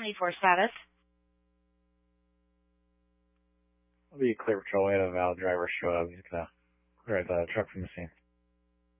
74 status. I'll be clear patrol. We had a valid driver show up. He's gonna clear the truck from the scene.